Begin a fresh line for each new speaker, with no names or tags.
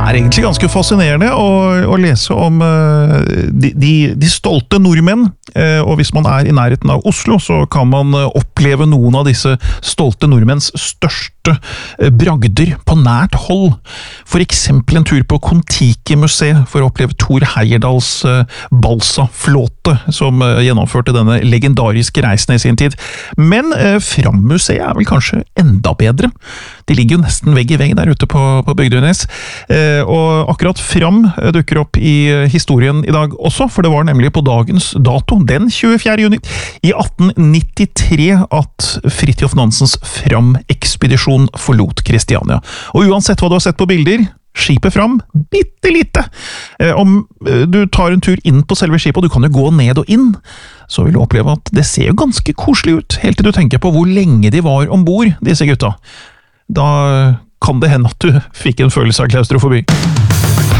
egentlig ganske fascinerende å lese om de stolte nordmenn, og hvis man i nærheten av Oslo, så kan man oppleve noen av disse stolte nordmenns største bragder på nært hold. For eksempel en tur på Kon-Tiki-museet for å oppleve Thor Heyerdahls balsaflåte, som gjennomførte denne legendariske reisen i sin tid. Men Fram-museet vel kanskje enda bedre. De ligger jo nesten vegg i vegg der ute på Bygdøynes. Og akkurat Fram dukker opp i historien i dag også, for det var nemlig på dagens dato, den 24. juni, i 1893 at Fridtjof Nansens Fram-ekspedisjon forlot Kristiania. Og uansett hva du har sett på bilder, skipet Fram, bitte lite. Om du tar en tur inn på selve skipet, og du kan jo gå ned og inn, så vil du oppleve at det ser jo ganske koselig ut, helt til du tenker på hvor lenge de var ombord, disse gutta. Da kan det hende at du fikk en følelse av klaustrofobi.